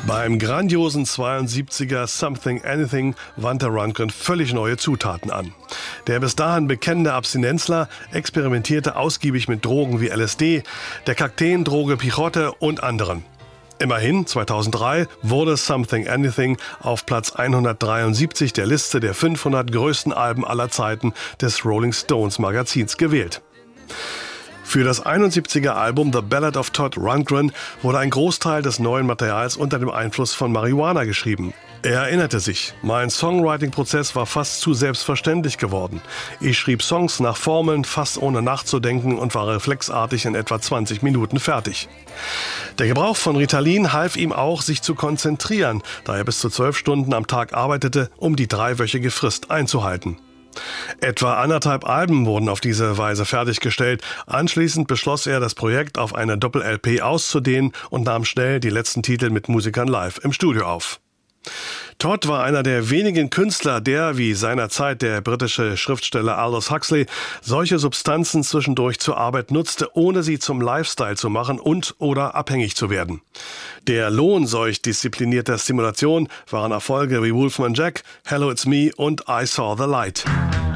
Beim grandiosen 72er Something Anything wandte Rundgren völlig neue Zutaten an. Der bis dahin bekennende Abstinenzler experimentierte ausgiebig mit Drogen wie LSD, der Kakteendroge Pichote und anderen. Immerhin, 2003 wurde Something Anything auf Platz 173 der Liste der 500 größten Alben aller Zeiten des Rolling Stones Magazins gewählt. Für das 71er Album The Ballad of Todd Rundgren wurde ein Großteil des neuen Materials unter dem Einfluss von Marihuana geschrieben. Er erinnerte sich: Mein Songwriting-Prozess war fast zu selbstverständlich geworden. Ich schrieb Songs nach Formeln, fast ohne nachzudenken und war reflexartig in etwa 20 Minuten fertig. Der Gebrauch von Ritalin half ihm auch, sich zu konzentrieren, da er bis zu 12 Stunden am Tag arbeitete, um die 3-wöchige Frist einzuhalten. Etwa 1,5 Alben wurden auf diese Weise fertiggestellt. Anschließend beschloss er, das Projekt auf eine Doppel-LP auszudehnen und nahm schnell die letzten Titel mit Musikern live im Studio auf. Todd war einer der wenigen Künstler, der, wie seinerzeit der britische Schriftsteller Aldous Huxley, solche Substanzen zwischendurch zur Arbeit nutzte, ohne sie zum Lifestyle zu machen und/oder abhängig zu werden. Der Lohn solch disziplinierter Stimulation waren Erfolge wie Wolfman Jack, Hello It's Me und I Saw the Light.